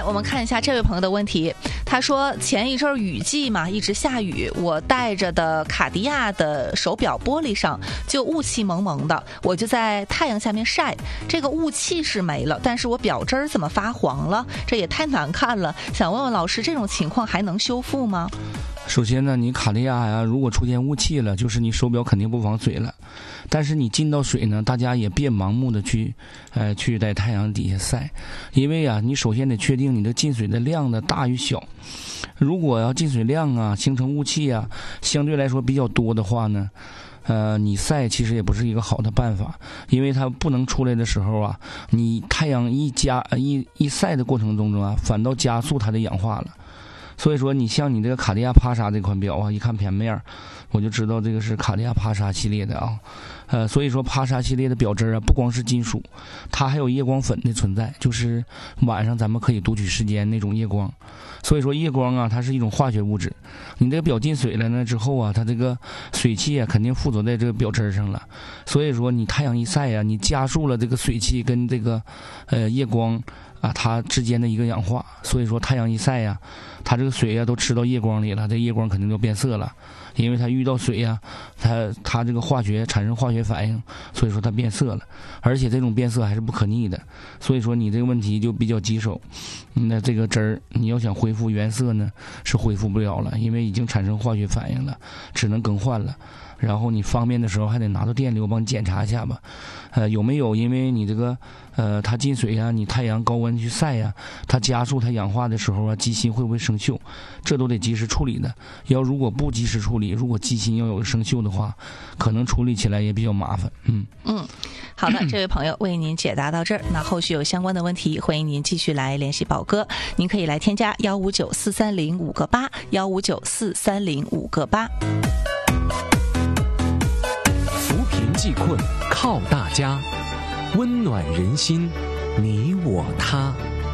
我们看一下这位朋友的问题。他说前一阵雨季嘛，一直下雨，我戴着的卡地亚的手表玻璃上就雾气蒙蒙的，我就在太阳下面晒，这个雾气是没了，但是我表针怎么发黄了？这也太难看了，想问问老师，这种情况还能修复吗？ 首先呢，你卡地亚呀，如果出现雾气了，就是你手表肯定不防水了。但是你进到水呢，大家也别盲目的去在太阳底下晒，因为啊，你首先得确定你的进水的量的大与小。如果要进水量啊形成雾气啊，相对来说比较多的话呢，你晒其实也不是一个好的办法，因为它不能出来的时候啊，你太阳一晒的过程中啊，反倒加速它的氧化了。所以说，你像你这个卡地亚帕莎这款表啊，一看片面，我就知道这个是卡地亚帕莎系列的啊。所以说帕莎系列的表针啊，不光是金属，它还有夜光粉的存在，就是晚上咱们可以读取时间那种夜光。所以说夜光啊，它是一种化学物质。你这个表进水了呢之后啊，它这个水汽啊肯定附着在这个表针上了。所以说你太阳一晒啊，你加速了这个水汽跟这个夜光啊它之间的一个氧化。所以说太阳一晒呀，它这个水呀都吃到夜光里了，这夜光肯定就变色了，因为它遇到水呀，它这个产生化学反应，所以说它变色了，而且这种变色还是不可逆的。所以说你这个问题就比较棘手。那这个针儿你要想恢复原色呢，是恢复不了了，因为已经产生化学反应了，只能更换了。然后你方便的时候还得拿到店里我帮你检查一下吧，有没有因为你这个它进水啊，你太阳高温去晒呀，它加速它氧化的时候啊，机芯会不会生锈，这都得及时处理的。如果不及时处理，如果机芯要有生锈的话，可能处理起来也比较麻烦。 好的，这位朋友为您解答到这儿，那后续有相关的问题，欢迎您继续来联系宝哥，您可以来添加1594305个8，1594305个8。 扶贫济困靠大家，温暖人心，你我他。